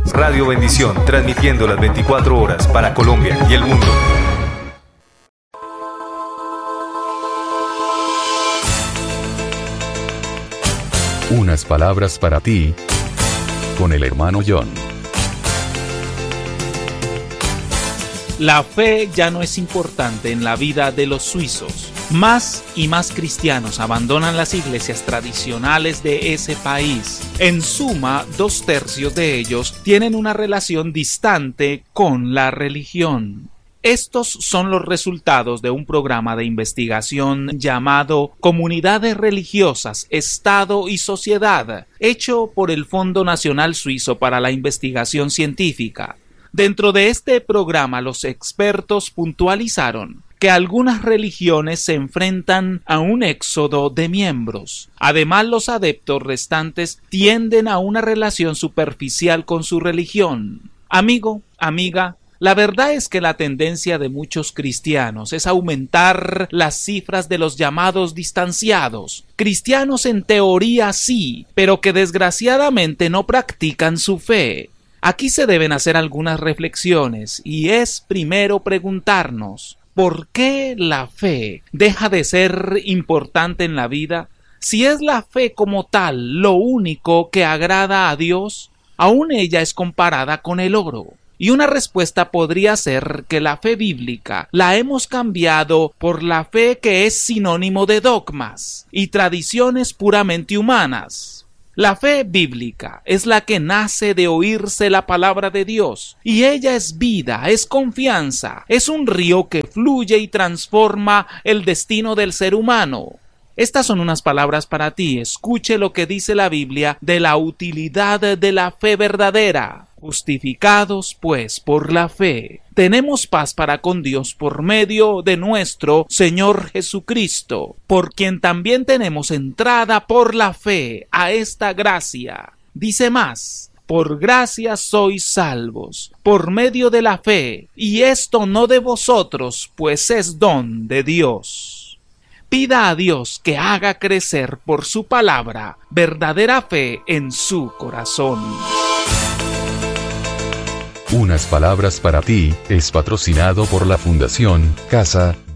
Radio Bendición, transmitiendo las 24 horas para Colombia y el mundo. Unas palabras para ti, con el hermano John. La fe ya no es importante en la vida de los suizos. Más y más cristianos abandonan las iglesias tradicionales de ese país. En suma, 2/3 de ellos tienen una relación distante con la religión. Estos son los resultados de un programa de investigación llamado Comunidades Religiosas, Estado y Sociedad, hecho por el Fondo Nacional Suizo para la Investigación Científica. Dentro de este programa, los expertos puntualizaron que algunas religiones se enfrentan a un éxodo de miembros. Además, los adeptos restantes tienden a una relación superficial con su religión. Amigo, amiga, la verdad es que la tendencia de muchos cristianos es aumentar las cifras de los llamados distanciados. Cristianos en teoría sí, pero que desgraciadamente no practican su fe. Aquí se deben hacer algunas reflexiones y es primero preguntarnos, ¿por qué la fe deja de ser importante en la vida? Si es la fe como tal lo único que agrada a Dios, aún ella es comparada con el oro. Y una respuesta podría ser que la fe bíblica la hemos cambiado por la fe que es sinónimo de dogmas y tradiciones puramente humanas. La fe bíblica es la que nace de oírse la palabra de Dios, y ella es vida, es confianza, es un río que fluye y transforma el destino del ser humano. Estas son unas palabras para ti. Escuche lo que dice la Biblia de la utilidad de la fe verdadera. Justificados, pues, por la fe, tenemos paz para con Dios por medio de nuestro Señor Jesucristo, por quien también tenemos entrada por la fe a esta gracia. Dice más: por gracia sois salvos, por medio de la fe, y esto no de vosotros, pues es don de Dios. Pida a Dios que haga crecer por su palabra verdadera fe en su corazón. Unas palabras para ti es patrocinado por la Fundación Casa